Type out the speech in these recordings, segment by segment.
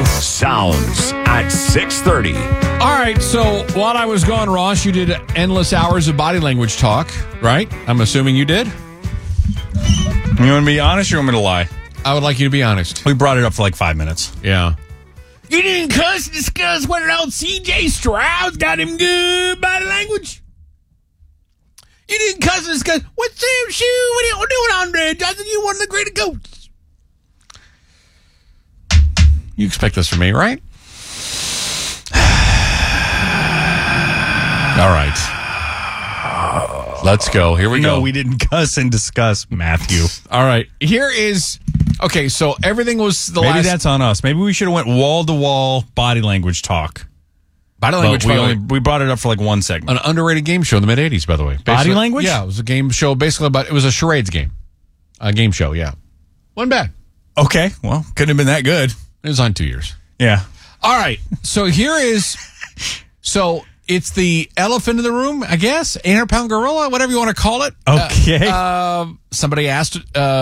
Sounds at 6:30. All right, so while I was gone, Ross, you did endless hours of body language talk, right? I'm assuming you did? You want to be honest or you want me to lie? I would like you to be honest. We brought it up for like 5 minutes. Yeah. You didn't discuss whether old C.J. Stroud got him good body language? You didn't discuss what's Sam Shoe? What are you doing, Andre Johnson? You one of the greatest goats. You expect this from me, right? All right. Let's go. Here we go. No, we didn't cuss and discuss, Matthew. All right. Here is... Okay, so everything was the Maybe last... that's on us. Maybe we should have went wall-to-wall body language talk. Body language, we brought it up for like one segment. An underrated game show in the mid-'80s, by the way. Body language? Yeah, it was a game show basically about... It was a charades game. A game show, yeah. Wasn't bad. Okay, well, couldn't have been that good. It was on 2 years. Yeah. All right, so here is... So... It's the elephant in the room, I guess. 800-pound gorilla, whatever you want to call it. Okay. Somebody asked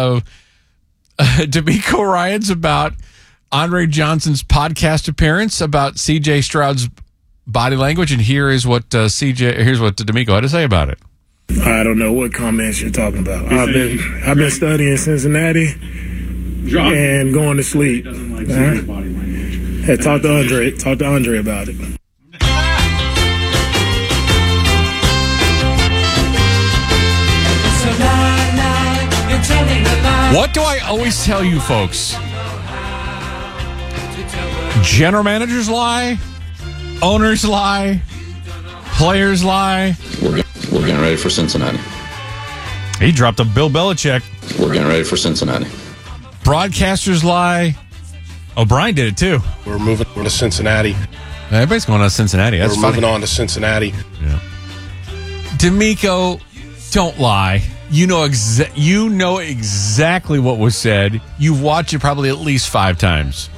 D'Amico Ryans about Andre Johnson's podcast appearance about C.J. Stroud's body language, and here's what D'Amico had to say about it. I don't know what comments you're talking about. I've been studying Cincinnati and going to sleep. Hey, talk to Andre about it. What do I always tell you folks? General managers lie, owners lie, players lie. We're getting ready for Cincinnati. He dropped a Bill Belichick. We're getting ready for Cincinnati. Broadcasters lie. O'Brien did it too. We're moving to Cincinnati. Everybody's going to Cincinnati. That's We're moving on to Cincinnati. Yeah. D'Amico, don't lie. You know exactly what was said. You've watched it probably at least 5 times.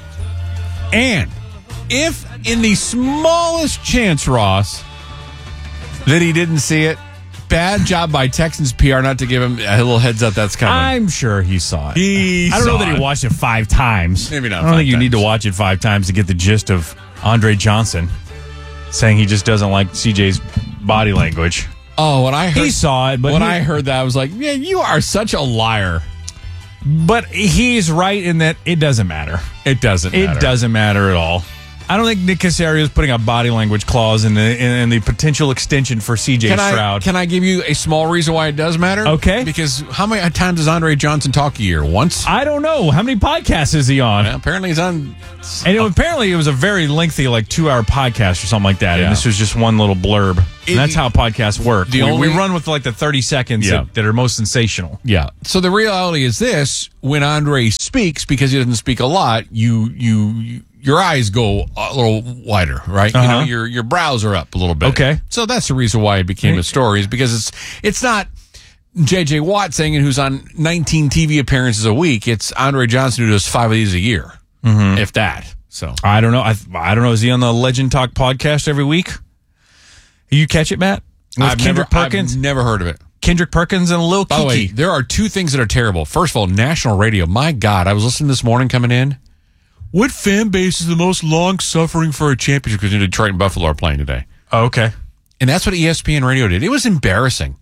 And if in the smallest chance, Ross, that he didn't see it, bad job by Texans PR not to give him a little heads up that's coming. I'm sure he saw it. I don't know that he watched it 5 times. Maybe not. I don't think you need to watch it 5 times to get the gist of Andre Johnson saying he just doesn't like CJ's body language. Oh, when I heard he saw it, but when I heard that, I was like, "Man, you are such a liar." But he's right in that it doesn't matter. It doesn't matter. It doesn't matter at all. I don't think Nick Caserio is putting a body language clause in the potential extension for C.J. Stroud. Can I give you a small reason why it does matter? Okay. Because how many times does Andre Johnson talk a year? Once? I don't know. How many podcasts is he on? Well, apparently he's on... And apparently it was a very lengthy, like 2-hour podcast or something like that. Yeah. And this was just one little blurb. And that's how podcasts work. We run with like the 30 seconds that are most sensational. Yeah. So the reality is this: when Andre speaks, because he doesn't speak a lot, your eyes go a little wider, right? Uh-huh. You know, your brows are up a little bit. Okay. So that's the reason why it became a story, is because it's not J.J. Watt saying it, who's on 19 TV appearances a week. It's Andre Johnson who does 5 of these a year, if that. So I don't know. I don't know. Is he on the Legend Talk podcast every week? You catch it, Matt? With Kendrick Perkins? I've never heard of it. Kendrick Perkins and Lil Kiki. By the way, there are 2 things that are terrible. First of all, national radio. My God, I was listening this morning coming in. What fan base is the most long-suffering for a championship? Because Detroit and Buffalo are playing today. Oh, okay. And that's what ESPN Radio did. It was embarrassing.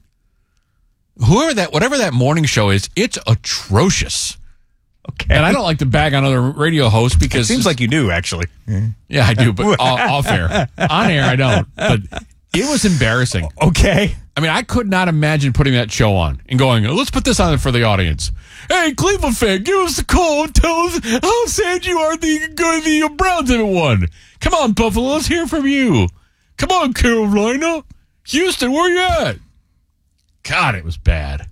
Whatever that morning show is, it's atrocious. Okay. And I don't like to bag on other radio hosts because... It seems like you do, actually. Yeah, I do, but off air. On air, I don't. But it was embarrassing. Okay. I mean, I could not imagine putting that show on and going, let's put this on for the audience. Hey, Cleveland fan, give us a call and tell us how sad you are the Browns haven't won. Come on, Buffalo, let's hear from you. Come on, Carolina. Houston, where you at? God, it was bad.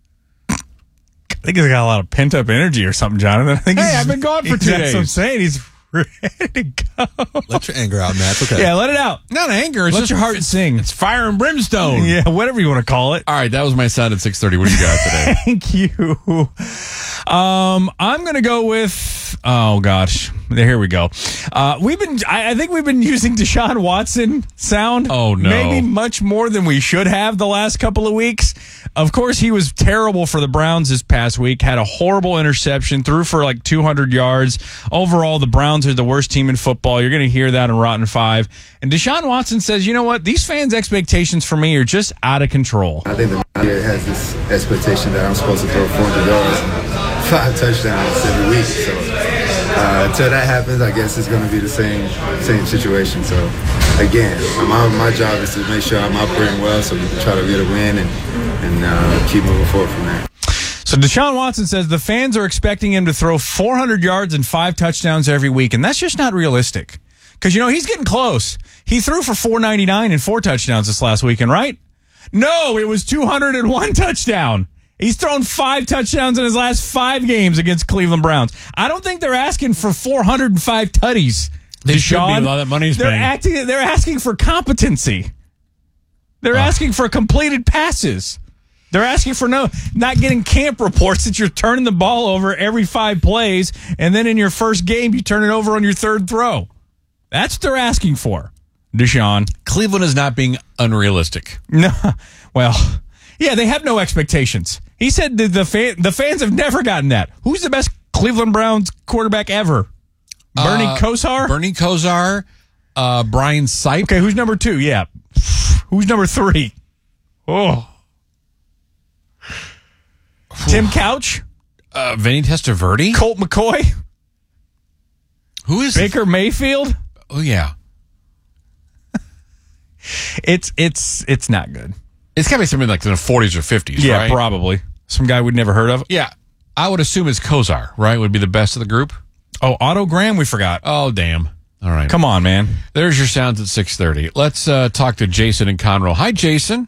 I think he's got a lot of pent-up energy or something, Jonathan. I've been gone for 2 days. That's what I'm saying. He's ready to go. Let your anger out, Matt. It's okay. Yeah, let it out. Not anger. It's Let just your heart sing. It's fire and brimstone. Yeah, whatever you want to call it. All right, that was my sound at 6:30. What do you got today? Thank you. I'm going to go with, oh, gosh. here we go. I think we've been using Deshaun Watson sound. Oh, no. Maybe much more than we should have the last couple of weeks. Of course, he was terrible for the Browns this past week, had a horrible interception, threw for like 200 yards. Overall, the Browns are the worst team in football. You're going to hear that in Rotten 5. And Deshaun Watson says, you know what? These fans' expectations for me are just out of control. I think the media has this expectation that I'm supposed to throw 400 yards and 5 touchdowns every week. So until that happens, I guess it's going to be the same situation. So again, my job is to make sure I'm operating well so we can try to get a win and keep moving forward from there. So Deshaun Watson says the fans are expecting him to throw 400 yards and 5 touchdowns every week, and that's just not realistic. Because, he's getting close. He threw for 499 and 4 touchdowns this last weekend, right? No, it was 201 touchdown. He's thrown 5 touchdowns in his last 5 games against Cleveland Browns. I don't think they're asking for 405 tutties. They should be. A lot of that money's they're asking for competency. They're asking for completed passes. They're asking for not getting camp reports that you're turning the ball over every 5 plays, and then in your first game you turn it over on your 3rd throw. That's what they're asking for, Deshaun. Cleveland is not being unrealistic. No, well, yeah, they have no expectations. He said the fans have never gotten that. Who's the best Cleveland Browns quarterback ever? Bernie Kosar? Bernie Kosar, Brian Sipe. Okay, who's number 2? Yeah. Who's number 3? Oh. Tim Couch? Vinny Testaverde? Colt McCoy? Who is Baker Mayfield? Oh, yeah. It's not good. It's got to be something like in the 40s or 50s, yeah, right? Probably. Some guy we'd never heard of. Yeah. I would assume it's Kosar, right? Would be the best of the group. Oh, Otto Graham, we forgot. Oh, damn. All right. Come on, man. There's your sounds at 6:30. Let's talk to Jason in Conroe. Hi, Jason.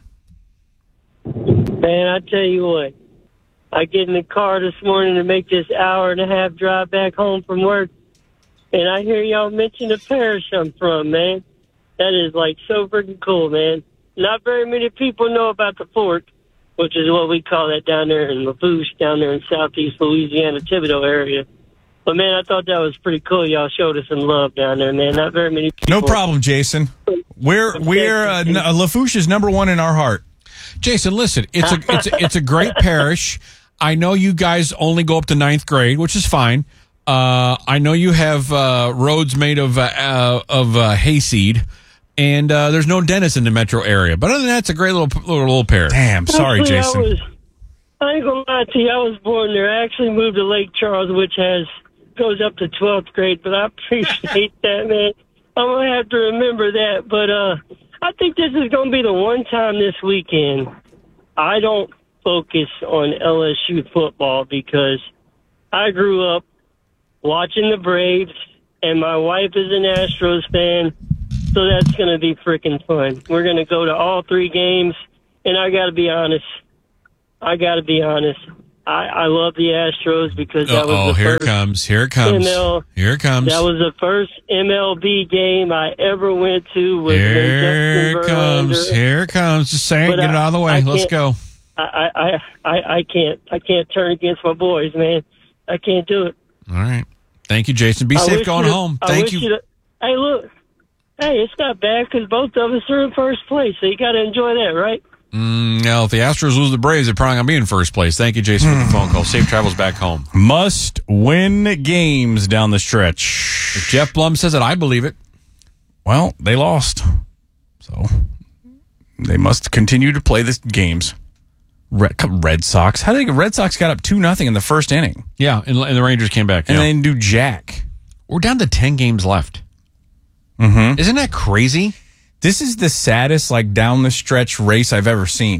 Man, I tell you what. I get in the car this morning to make this 1.5-hour drive back home from work, and I hear y'all mention the parish I'm from, man. That is, like, so freaking cool, man. Not very many people know about the Fork, which is what we call that down there in Lafourche, down there in southeast Louisiana, Thibodeau area. But, man, I thought that was pretty cool. Y'all showed us some love down there, man. Not very many people. No problem, Jason. We're Lafourche is number 1 in our heart. Jason, listen, it's a great parish. I know you guys only go up to 9th grade, which is fine. I know you have roads made of hayseed, and there's no dentist in the metro area. But other than that, it's a great little parish. Damn, sorry, Jason. I ain't gonna lie to you. I was born there. I actually moved to Lake Charles, which goes up to 12th grade. But I appreciate that, man. I'm gonna have to remember that. But I think this is gonna be the one time this weekend I don't focus on LSU football, because I grew up watching the Braves, and my wife is an Astros fan, so that's going to be freaking fun. We're going to go to all 3 games, and I got to be honest. I love the Astros because that was the here first it comes. Here it comes. Here it comes. That was the first MLB game I ever went to. Here it comes. Here it comes. Just saying, get it out of the way. Let's go. I can't turn against my boys, man. I can't do it. All right. Thank you, Jason. Be safe going home. Thank you. Hey, look. Hey, it's not bad because both of us are in first place, so you got to enjoy that, right? Now, if the Astros lose the Braves, they're probably going to be in first place. Thank you, Jason, for the phone call. Safe travels back home. Must win games down the stretch. If Jeff Blum says it, I believe it. Well, they lost. So they must continue to play the games. Red Sox. How did the Red Sox got up 2-0 in the first inning? Yeah, and the Rangers came back. And they didn't do jack. We're down to 10 games left. Mm-hmm. Isn't that crazy? This is the saddest, down the stretch race I've ever seen.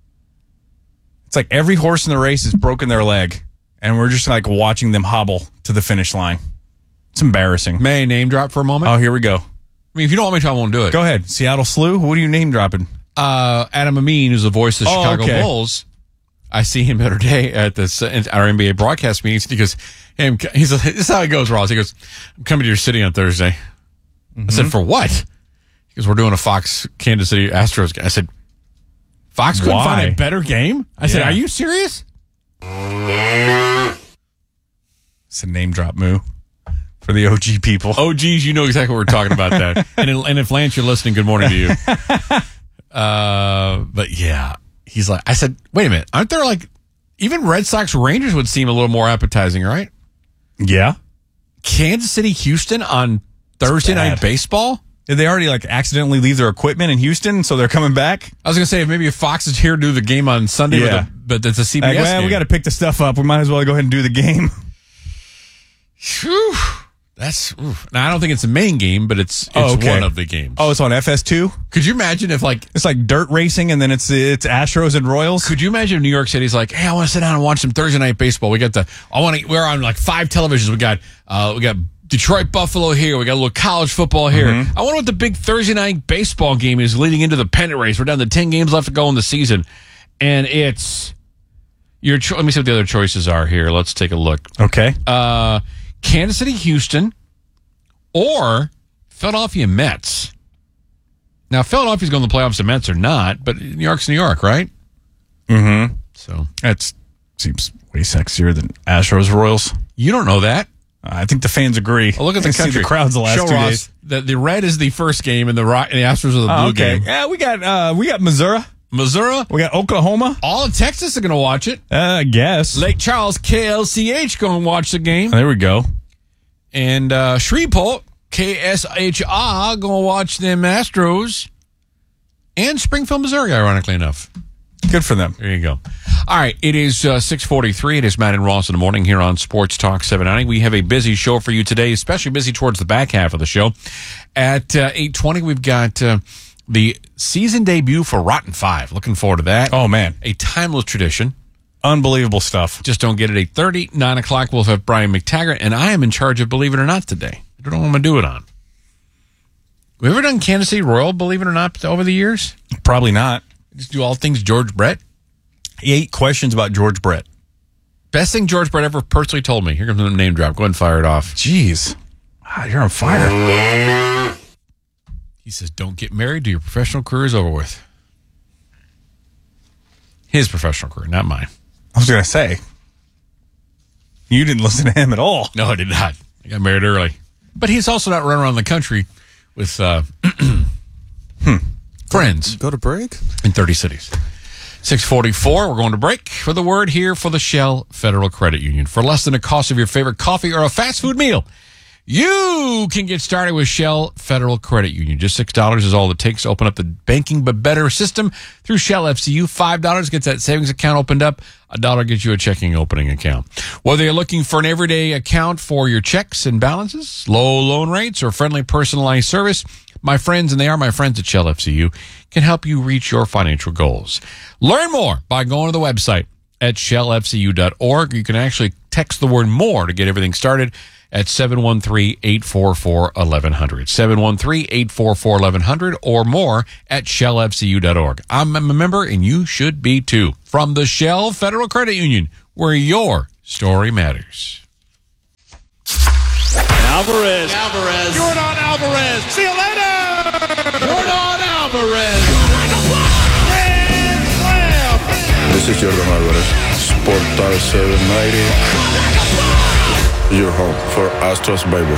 It's like every horse in the race has broken their leg, and we're just watching them hobble to the finish line. It's embarrassing. May I name drop for a moment? Oh, here we go. I mean, if you don't want me to, I won't do it. Go ahead. Seattle Slew, what are you name dropping? Adam Amin, who's the voice of the Chicago Bulls. I see him the other day at our NBA broadcast meetings. He goes, this is how it goes, Ross. He goes, I'm coming to your city on Thursday. Mm-hmm. I said, for what? He goes, we're doing a Fox Kansas City Astros game. I said, Fox couldn't find a better game? I said, are you serious? It's a name drop, Moo. For the OG people. OGs, you know exactly what we're talking about that. And if Lance, you're listening, good morning to you. But yeah, he's like, I said, wait a minute. Aren't there like, even Red Sox Rangers would seem a little more appetizing, right? Yeah. Kansas City, Houston on Thursday Night Baseball? Did they already like accidentally leave their equipment in Houston, so they're coming back? I was going to say, maybe if Fox is here to do the game on Sunday, but it's a CBS game. We got to pick the stuff up. We might as well go ahead and do the game. Whew. Now, I don't think it's the main game, but it's one of the games. Oh, it's on FS2? Could you imagine if like... It's like dirt racing and then it's Astros and Royals? Could you imagine if New York City's like, hey, I want to sit down and watch some Thursday Night Baseball. We're on like 5 televisions. We got Detroit Buffalo here. We got a little college football here. Mm-hmm. I wonder what the big Thursday Night Baseball game is leading into the pennant race. We're down to 10 games left to go in the season. And it's... let me see what the other choices are here. Let's take a look. Okay. Kansas City, Houston, or Philadelphia Mets. Now, Philadelphia's going to the playoffs. The Mets are not, but New York's New York, right? Mm-hmm. So that seems way sexier than Astros Royals. You don't know that. I think the fans agree. Well, look at the country. See the crowds the last 2 days. The red is the first game, and the Astros are the blue game. Yeah, we got Missouri. Missouri. We got Oklahoma. All of Texas are going to watch it. I guess. Lake Charles, KLCH, going to watch the game. There we go. And Shreveport, KSHR, going to watch them Astros. And Springfield, Missouri, ironically enough. Good for them. There you go. All right, it is 6:43. It is Matt and Ross in the morning here on Sports Talk 790. We have a busy show for you today, especially busy towards the back half of the show. At 8:20, we've got... the season debut for Rotten 5. Looking forward to that. Oh, man. A timeless tradition. Unbelievable stuff. Just don't get it at 8:30. 9 o'clock, we'll have Brian McTaggart, and I am in charge of Believe It or Not today. I don't know what I'm going to do it on. Have we ever done Kansas City Royal, Believe It or Not, over the years? Probably not. Just do all things George Brett? 8 questions about George Brett. Best thing George Brett ever personally told me. Here comes the name drop. Go ahead and fire it off. Jeez. You're on fire. He says, don't get married till your professional career is over with. His professional career, not mine. I was going to say, you didn't listen to him at all. No, I did not. I got married early. But he's also not running around the country with friends. Go to break? In 30 cities. 6:44, we're going to break for the word here for the Shell Federal Credit Union. For less than the cost of your favorite coffee or a fast food meal, you can get started with Shell Federal Credit Union. Just $6 is all it takes to open up the banking but better system through Shell FCU. $5 gets that savings account opened up. $1 gets you a checking opening account. Whether you're looking for an everyday account for your checks and balances, low loan rates, or friendly personalized service, my friends, and they are my friends at Shell FCU, can help you reach your financial goals. Learn more by going to the website at shellfcu.org. You can actually text the word MORE to get everything started at 713-844-1100. 713-844-1100 or more at shellfcu.org. I'm a member, and you should be too. From the Shell Federal Credit Union, where your story matters. Alvarez. Jordan Alvarez. See you later. Jordan Alvarez. Grand slam. This is Jordan Alvarez, Sport Talk 790. Your home for Astros Bible.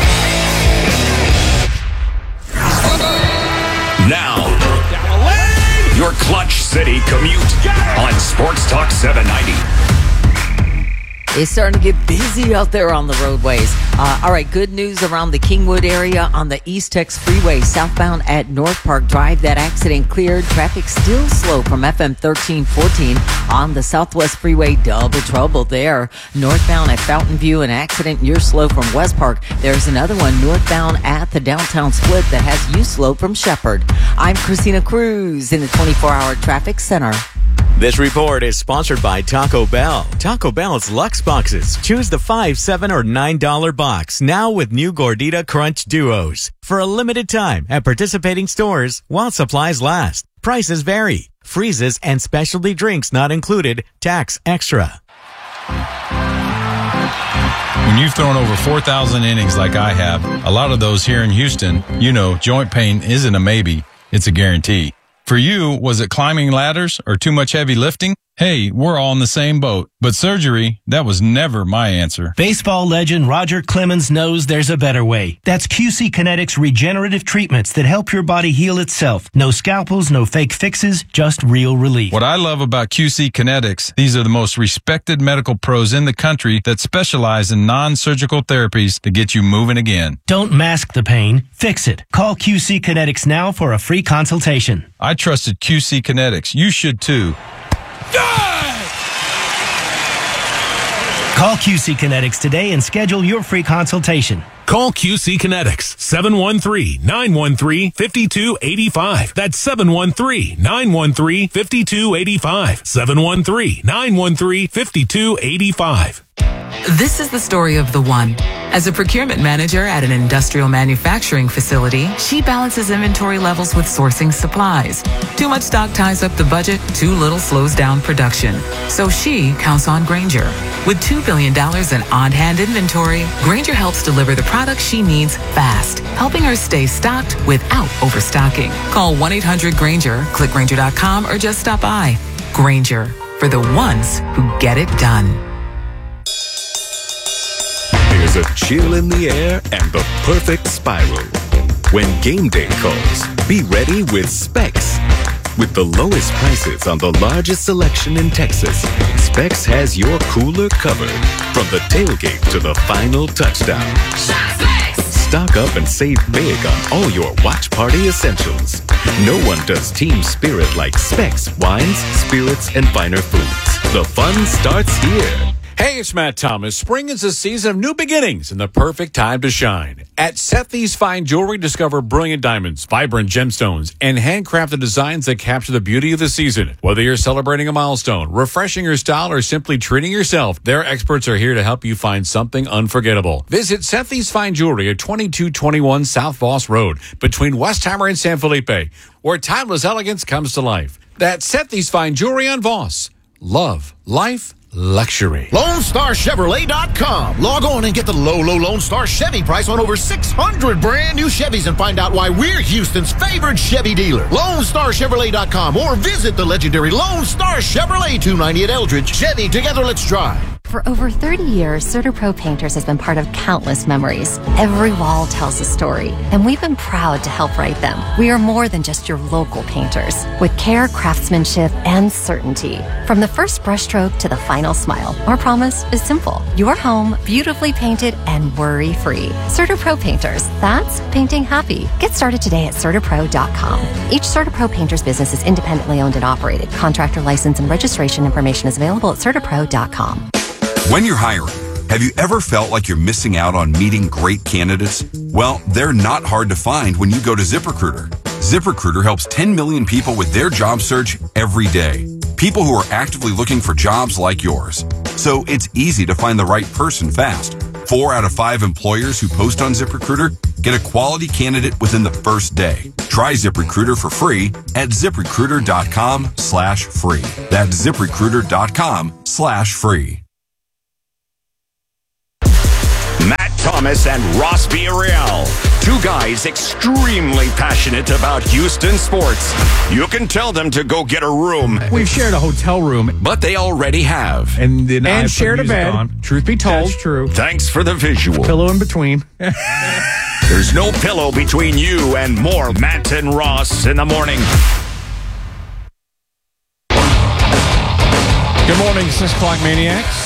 Now, your Clutch City commute on Sports Talk 790. It's starting to get busy out there on the roadways. All right, good news around the Kingwood area on the East Tex Freeway, southbound at North Park Drive. That accident cleared. Traffic still slow from FM 1314 on the Southwest Freeway. Double trouble there. Northbound at Fountain View, an accident. You're slow from West Park. There's another one northbound at the downtown split that has you slow from Shepherd. I'm Christina Cruz in the 24-hour traffic center. This report is sponsored by Taco Bell. Taco Bell's Lux Boxes. Choose the $5, $7, or $9 box. Now with new Gordita Crunch Duos. For a limited time at participating stores while supplies last. Prices vary. Freezes and specialty drinks not included. Tax extra. When you've thrown over 4,000 innings like I have, a lot of those here in Houston, you know joint pain isn't a maybe, it's a guarantee. For you, was it climbing ladders or too much heavy lifting? Hey, we're all in the same boat. But surgery, that was never my answer. Baseball legend Roger Clemens knows there's a better way. That's QC Kinetics regenerative treatments that help your body heal itself. No scalpels, no fake fixes, just real relief. What I love about QC Kinetics, these are the most respected medical pros in the country that specialize in non-surgical therapies to get you moving again. Don't mask the pain, fix it. Call QC Kinetics now for a free consultation. I trusted QC Kinetics. You should too. Call QC Kinetics today and schedule your free consultation. Call QC Kinetics, 713-913-5285. That's 713-913-5285. 713-913-5285. This is the story of the one. As a procurement manager at an industrial manufacturing facility, she balances inventory levels with sourcing supplies. Too much stock ties up the budget, too little slows down production. So she counts on Grainger. With $2 billion in on-hand inventory, Grainger helps deliver the products she needs fast, helping her stay stocked without overstocking. Call 1-800-GRAINGER, click Grainger.com, or just stop by. Grainger, for the ones who get it done. There's a chill in the air and the perfect spiral. When game day calls, be ready with Specs. With the lowest prices on the largest selection in Texas, Specs has your cooler covered from the tailgate to the final touchdown. Stock up and save big on all your watch party essentials. No one does team spirit like Specs wines, spirits, and finer foods. The fun starts here. Hey, it's Matt Thomas. Spring is a season of new beginnings and the perfect time to shine. At Sethi's Fine Jewelry, discover brilliant diamonds, vibrant gemstones, and handcrafted designs that capture the beauty of the season. Whether you're celebrating a milestone, refreshing your style, or simply treating yourself, their experts are here to help you find something unforgettable. Visit Sethi's Fine Jewelry at 2221 South Voss Road, between Westheimer and San Felipe, where timeless elegance comes to life. That's Sethi's Fine Jewelry on Voss. Love, life, luxury. LoneStarChevrolet.com. Log on and get the low Lone Star Chevy price on over 600 brand new Chevys and find out why we're Houston's favorite Chevy dealer. LoneStarChevrolet.com or visit the legendary Lone Star Chevrolet 290 at Eldridge. Chevy, together let's drive. For over 30 years, CertaPro Painters has been part of countless memories. Every wall tells a story, and we've been proud to help write them. We are more than just your local painters, with care, craftsmanship, and certainty. From the first brushstroke to the final smile, our promise is simple. Your home, beautifully painted and worry-free. CertaPro Painters, that's painting happy. Get started today at CertaPro.com. Each CertaPro Painters business is independently owned and operated. Contractor license and registration information is available at CertaPro.com. When you're hiring, have you ever felt like you're missing out on meeting great candidates? Well, they're not hard to find when you go to ZipRecruiter. ZipRecruiter helps 10 million people with their job search every day. People who are actively looking for jobs like yours. So it's easy to find the right person fast. 4 out of 5 employers who post on ZipRecruiter get a quality candidate within the first day. Try ZipRecruiter for free at ZipRecruiter.com/free. That's ZipRecruiter.com/free. Matt Thomas and Ross Villarreal. Two guys extremely passionate about Houston sports. You can tell them to go get a room. We've shared a hotel room. But they already have. And shared a bed. On. Truth be told. That's true. Thanks for the visual. Pillow in between. There's no pillow between you and more Matt and Ross in the morning. Good morning, 6 o'clock maniacs.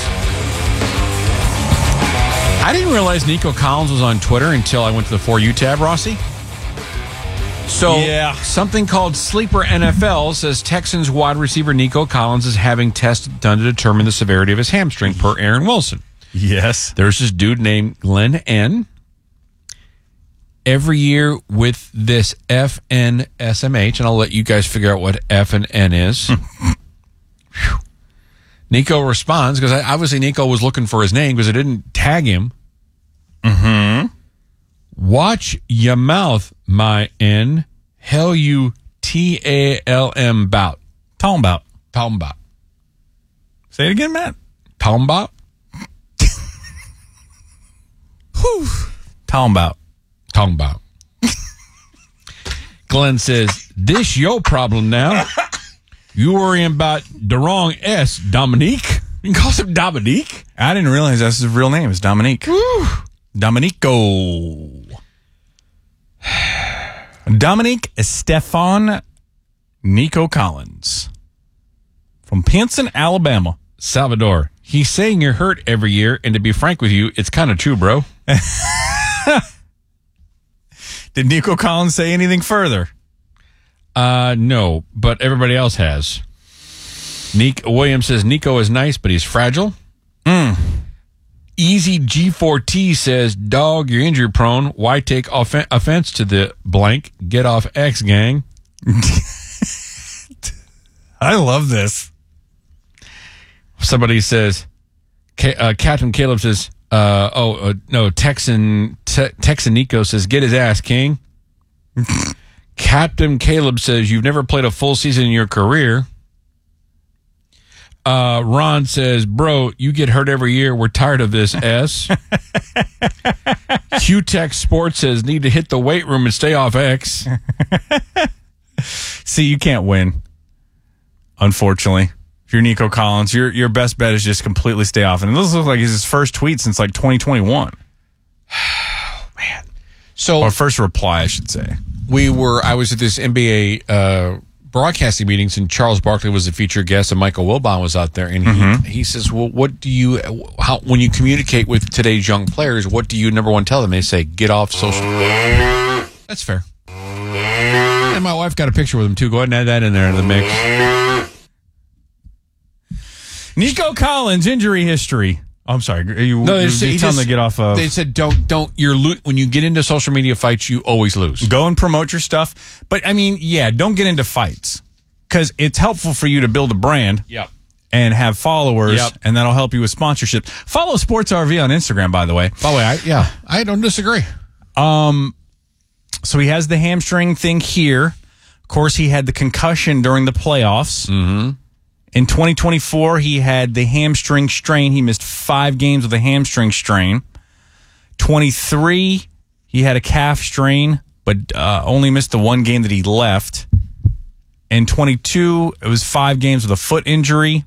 I didn't realize Nico Collins was on Twitter until I went to the For You tab, Rossi. So, something called Sleeper NFL says Texans wide receiver Nico Collins is having tests done to determine the severity of his hamstring, per Aaron Wilson. Yes. There's this dude named Glenn N. Every year with this FNSMH, and I'll let you guys figure out what F and N is. Nico responds, because obviously Nico was looking for his name because I didn't tag him. Mm-hmm. Watch your mouth, my N. Hell you TALM bout. Talm bout. Talm bout. Say it again, Matt. Talm bout. Whew. Talm bout. Talm bout. Glenn says, this your problem now. You worrying about the wrong S, Dominique? You can call him Dominique? I didn't realize that's his real name is Dominique. Woo. Dominico. Dominique Stefan Nico Collins from Pinson, Alabama. Salvador. He's saying you're hurt every year, and to be frank with you, it's kind of true, bro. Did Nico Collins say anything further? No, but everybody else has. Williams says Nico is nice, but he's fragile. Easy G4T says, dog, you're injury prone. Why take offense to the blank? Get off X, gang. I love this. Somebody says, Captain Caleb says, no, Texan Nico says, get his ass, king. Captain Caleb says, you've never played a full season in your career. Ron says, bro, you get hurt every year. We're tired of this, S. Q-Tech Sports says, need to hit the weight room and stay off X. See, you can't win, unfortunately. If you're Nico Collins, your best bet is just completely stay off. And this looks like it's his first tweet since like 2021. Man. So, or first reply, I should say. I was at this NBA broadcasting meetings, and Charles Barkley was the featured guest, and Michael Wilbon was out there, and he says, well, when you communicate with today's young players, what do you, number one, tell them? They say, get off social. That's fair. And my wife got a picture with him, too. Go ahead and add that in there in the mix. Nico Collins, injury history. Oh, I'm sorry. You tell them to get off of. They said, don't. When you get into social media fights, you always lose. Go and promote your stuff. But, I mean, yeah, don't get into fights. Because it's helpful for you to build a brand. Yep. And have followers. Yep. And that'll help you with sponsorship. Follow Sports RV on Instagram, by the way. I don't disagree. So he has the hamstring thing here. Of course, he had the concussion during the playoffs. Mm-hmm. In 2024, he had the hamstring strain. He missed 5 games with a hamstring strain. 23, he had a calf strain, but only missed the 1 game that he left. In 22, it was 5 games with a foot injury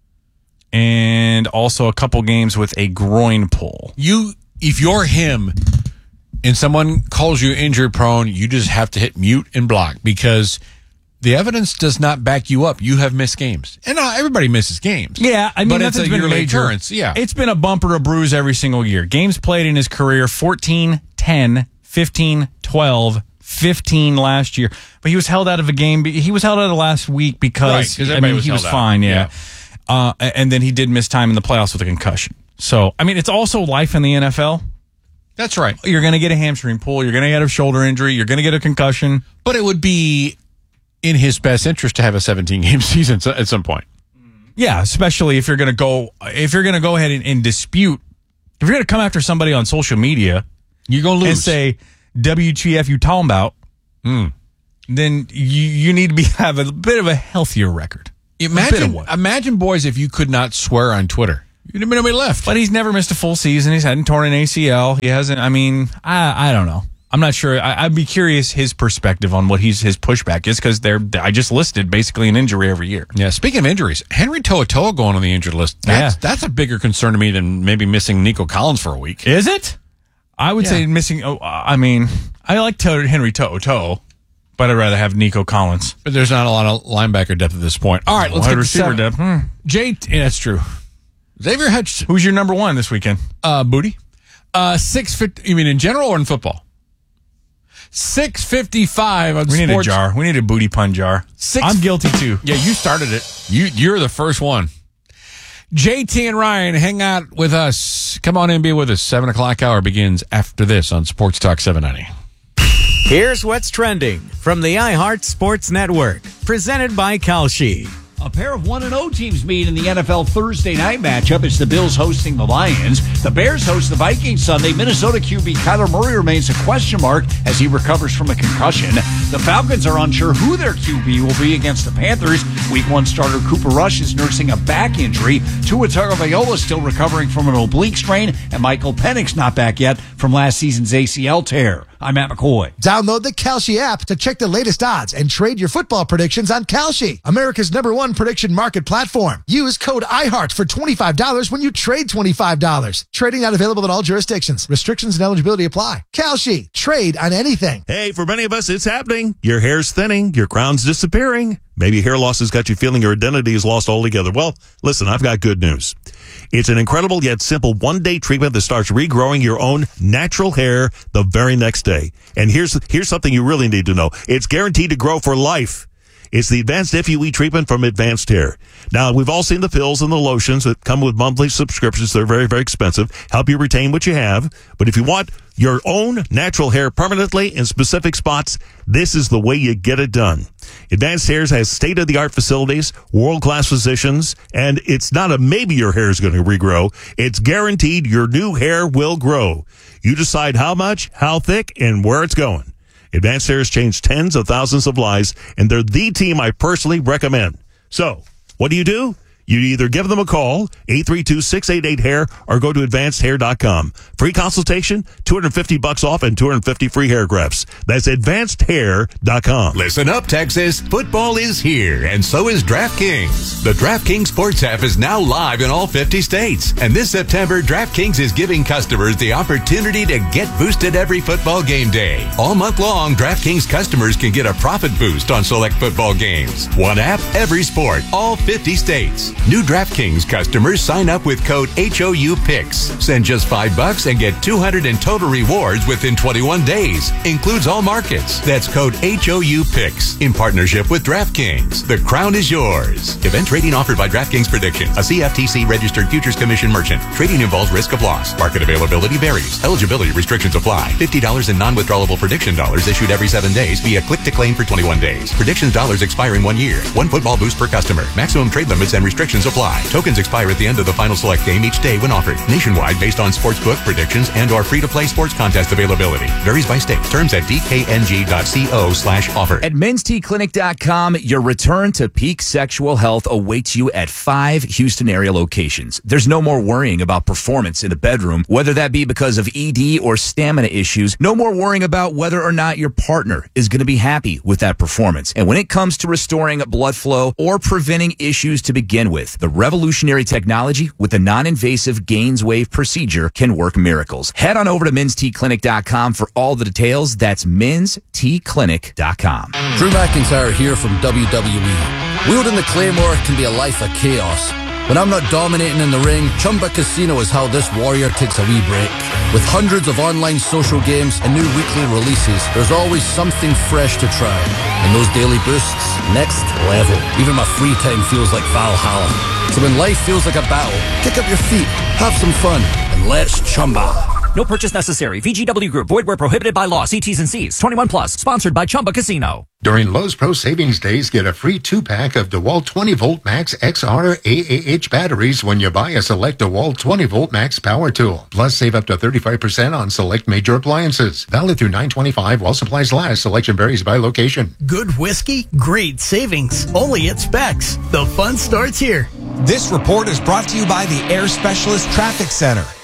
and also a couple games with a groin pull. If you're him and someone calls you injury prone, you just have to hit mute and block, because the evidence does not back you up. You have missed games. And everybody misses games. Yeah, I mean, but it's a been yearly major. occurrence. Yeah. It's been a bumper, a bruise every single year. Games played in his career, 14, 10, 15, 12, 15 last year. But he was held out of a game. He was held out of last week because he was fine, yeah. And then he did miss time in the playoffs with a concussion. So, I mean, it's also life in the NFL. That's right. You're going to get a hamstring pull. You're going to get a shoulder injury. You're going to get a concussion. But it would be in his best interest to have a 17-game season at some point. Yeah, especially if you're going to go ahead and dispute, if you're going to come after somebody on social media, you're going to lose and say, WTF you talking about, then you need to have a bit of a healthier record. Imagine, boys, if you could not swear on Twitter. You'd have been nobody left. But he's never missed a full season. He's hadn't torn an ACL. He hasn't, I don't know. I'm not sure. I'd be curious his perspective on what his pushback is, because I just listed basically an injury every year. Yeah. Speaking of injuries, Henry To'oTo'o going on the injured list. That's a bigger concern to me than maybe missing Nico Collins for a week. Is it? I would say missing. I like Henry To'oTo'o, but I'd rather have Nico Collins. But there's not a lot of linebacker depth at this point. All right, let's get receiver depth. That's true. Xavier Hutchinson. Who's your number one this weekend? Booty. 650. You mean in general or in football? 655 on We need sports. a jar. We need a booty pun jar. I'm guilty too. Yeah, you started it. You're the first one. JT and Ryan, hang out with us. Come on in, be with us. 7 o'clock hour begins after this on Sports Talk 790. Here's what's trending from the iHeart Sports Network, presented by Kalshi. A pair of 1-0 teams meet in the NFL Thursday night matchup. It's the Bills hosting the Lions. The Bears host the Vikings Sunday. Minnesota QB Kyler Murray remains a question mark as he recovers from a concussion. The Falcons are unsure who their QB will be against the Panthers. Week 1 starter Cooper Rush is nursing a back injury. Tua Tagovailoa still recovering from an oblique strain, and Michael Penix not back yet from last season's ACL tear. I'm Matt McCoy. Download the Kalshi app to check the latest odds and trade your football predictions on Kalshi, America's #1 prediction market platform. Use code IHEART for $25 when you trade $25. Trading not available in all jurisdictions. Restrictions and eligibility apply. Kalshi. Trade on anything. Hey, for many of us, it's happening. Your hair's thinning. Your crown's disappearing. Maybe hair loss has got you feeling your identity is lost altogether. Well, listen, I've got good news. It's an incredible yet simple one-day treatment that starts regrowing your own natural hair the very next day. And here's something you really need to know. It's guaranteed to grow for life. It's the Advanced FUE treatment from Advanced Hair. Now, we've all seen the pills and the lotions that come with monthly subscriptions. They're very, very expensive. Help you retain what you have. But if you want your own natural hair permanently in specific spots, this is the way you get it done. Advanced Hairs has state-of-the-art facilities, world-class physicians, and it's not a maybe your hair is going to regrow. It's guaranteed your new hair will grow. You decide how much, how thick, and where it's going. Advanced Hair has changed tens of thousands of lives, and they're the team I personally recommend. So, what do? You either give them a call, 832-688-HAIR, or go to advancedhair.com. Free consultation, $250 off, and 250 free hair grafts. That's advancedhair.com. Listen up, Texas. Football is here, and so is DraftKings. The DraftKings Sports app is now live in all 50 states. And this September, DraftKings is giving customers the opportunity to get boosted every football game day. All month long, DraftKings customers can get a profit boost on select football games. One app, every sport, all 50 states. New DraftKings customers sign up with code HOUPICKS. Send just $5 and get $200 in total rewards within 21 days. Includes all markets. That's code HOUPICKS in partnership with DraftKings. The crown is yours. Event trading offered by DraftKings Prediction, a CFTC registered futures commission merchant. Trading involves risk of loss. Market availability varies. Eligibility restrictions apply. $50 in non-withdrawable prediction dollars issued every 7 days via click to claim for 21 days. Predictions dollars expire in 1 year. 1 football boost per customer. Maximum trade limits and restrictions apply. Tokens expire at the end of the final select game each day when offered. Nationwide based on sportsbook predictions and or free-to-play sports contest availability. Varies by state. Terms at dkng.co/offer. At mensteclinic.com, your return to peak sexual health awaits you at 5 Houston area locations. There's no more worrying about performance in the bedroom, whether that be because of ED or stamina issues. No more worrying about whether or not your partner is going to be happy with that performance. And when it comes to restoring blood flow or preventing issues to begin with, the revolutionary technology with the non-invasive GainsWave procedure can work miracles. Head on over to mensteclinic.com for all the details. That's mensteclinic.com. Drew McIntyre here from WWE. Wielding the Claymore can be a life of chaos. When I'm not dominating in the ring, Chumba Casino is how this warrior takes a wee break. With hundreds of online social games and new weekly releases, there's always something fresh to try. And those daily boosts, next level. Even my free time feels like Valhalla. So when life feels like a battle, kick up your feet, have some fun, and let's Chumba. No purchase necessary. VGW Group. Void where prohibited by law. See T's and C's. 21 plus. Sponsored by Chumba Casino. During Lowe's Pro Savings Days, get a free 2-pack of DeWalt 20-Volt Max XR AAH batteries when you buy a select DeWalt 20-Volt Max power tool. Plus, save up to 35% on select major appliances. Valid through 9/25 while supplies last. Selection varies by location. Good whiskey, great savings. Only at Specs. The fun starts here. This report is brought to you by the Air Specialist Traffic Center.